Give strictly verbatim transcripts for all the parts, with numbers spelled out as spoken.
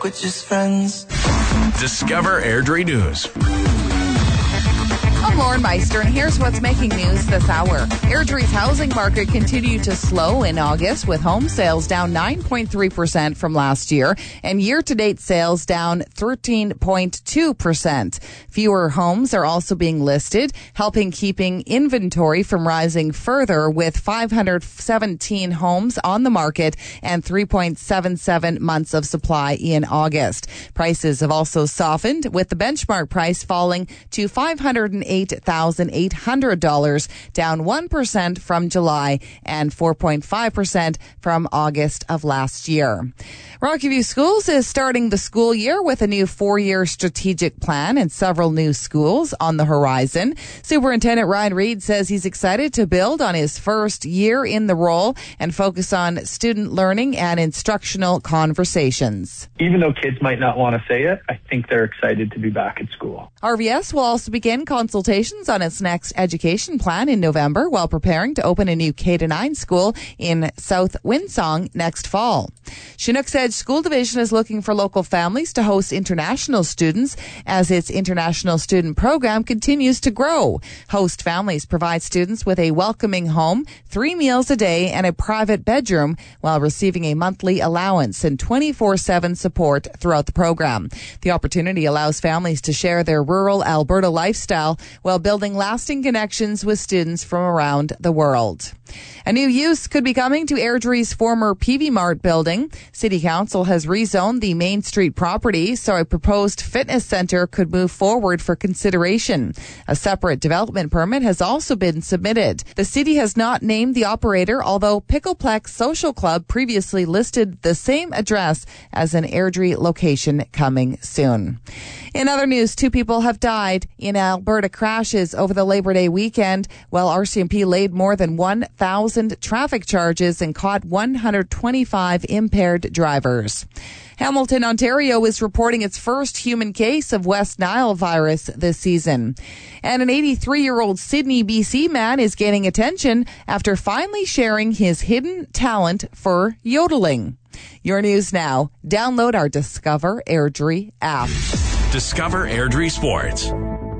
We're just friends. Discover Airdrie News. I'm Lauren Meister, and here's what's making news this hour. Airdrie's housing market continued to slow in August, with home sales down nine point three percent from last year, and year-to-date sales down thirteen point two percent. Fewer homes are also being listed, helping keeping inventory from rising further, with five hundred seventeen homes on the market and three point seven seven months of supply in August. Prices have also softened, with the benchmark price falling to five hundred eight thousand eight hundred dollars, down one percent from July and four point five percent from August of last year. Rocky View Schools is starting the school year with a new four-year strategic plan and several new schools on the horizon. Superintendent Ryan Reed says he's excited to build on his first year in the role and focus on student learning and instructional conversations. Even though kids might not want to say it, I think they're excited to be back at school. R V S will also begin consultations on its next education plan in November, while preparing to open a new K to nine school in South Windsong next fall. Chinook's Edge School Division is looking for local families to host international students as its international student program continues to grow. Host families provide students with a welcoming home, three meals a day, and a private bedroom, while receiving a monthly allowance and twenty-four seven support throughout the program. The opportunity allows families to share their rural Alberta lifestyle while building lasting connections with students from around the world. A new use could be coming to Airdrie's former P V Mart building. City Council has rezoned the Main Street property, so a proposed fitness center could move forward for consideration. A separate development permit has also been submitted. The city has not named the operator, although Pickleplex Social Club previously listed the same address as an Airdrie location coming soon. In other news, two people have died in Alberta crashes over the Labor Day weekend, while R C M P laid more than one thousand traffic charges and caught one hundred twenty-five impaired drivers. Hamilton, Ontario is reporting its first human case of West Nile virus this season. And an eighty-three-year-old Sydney, B C man is gaining attention after finally sharing his hidden talent for yodeling. Your news now. Download our Discover Airdrie app. Discover Airdrie Sports.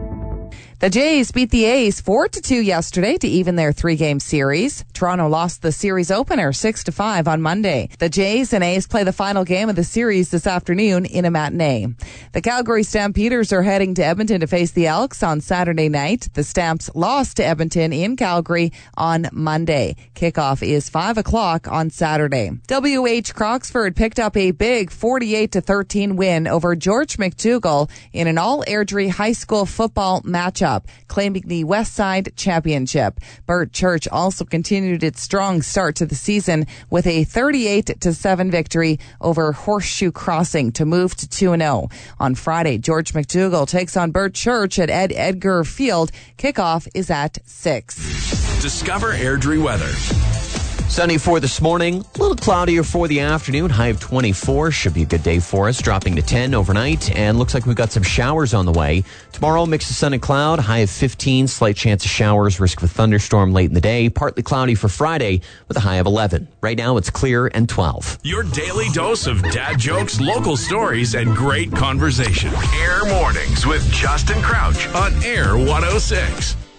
The Jays beat the A's four to two yesterday to even their three-game series. Toronto lost the series opener six to five on Monday. The Jays and A's play the final game of the series this afternoon in a matinee. The Calgary Stampeders are heading to Edmonton to face the Elks on Saturday night. The Stamps lost to Edmonton in Calgary on Monday. Kickoff is five o'clock on Saturday. W H Croxford picked up a big forty-eight to thirteen win over George McDougall in an all-Airdrie high school football matchup, claiming the West Side Championship. Burt Church also continued its strong start to the season with a thirty-eight to seven victory over Horseshoe Crossing to move to two and oh. On Friday, George McDougall takes on Burt Church at Ed Edgar Field. Kickoff is at six. Discover Airdrie weather. Sunny for this morning, a little cloudier for the afternoon, high of twenty-four. Should be a good day for us, dropping to ten overnight, and looks like we've got some showers on the way. Tomorrow, mix of sun and cloud, high of fifteen, slight chance of showers, risk of a thunderstorm late in the day. Partly cloudy for Friday with a high of eleven. Right now, it's clear and twelve. Your daily dose of dad jokes, local stories, and great conversation. Air Mornings with Justin Crouch on Air one oh six.